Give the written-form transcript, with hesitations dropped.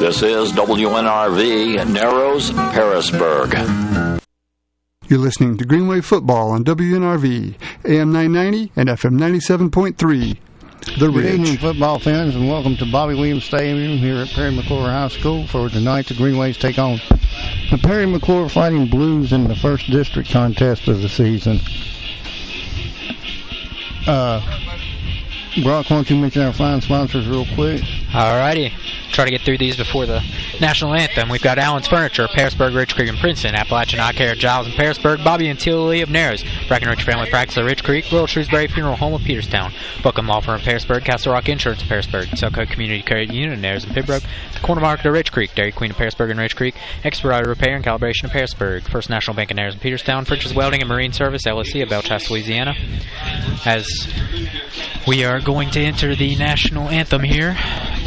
This is WNRV, Narrows, Harrisburg. You're listening to Greenway Football on WNRV, AM 990 and FM 97.3. The Ridge. Good evening, football fans, and welcome to Bobby Williams Stadium here at Perry McClure High School for tonight. The Greenways take on the Perry McClure Fighting Blues in the first district contest of the season. Brock, why don't you mention our fine sponsors real quick? All righty. Try to get through these before the national anthem. We've got Allen's Furniture, Pearisburg, Rich Creek, and Princeton, Appalachian Eye Care, Giles and Pearisburg, Bobby and Tilly of Narrows, Breckenridge Family Practice of Rich Creek, Royal Shrewsbury Funeral Home of Peterstown, Buckham Law Firm of Pearisburg, Castle Rock Insurance of Pearisburg, Selco Community Credit Union of Narrows and Pembroke, the Corner Market of Rich Creek, Dairy Queen of Pearisburg and Rich Creek, Expedited Repair and Calibration of Pearisburg, First National Bank of Narrows and Peterstown, French's Welding and Marine Service, LLC of Belchast, Louisiana. As we are going to enter the national anthem here,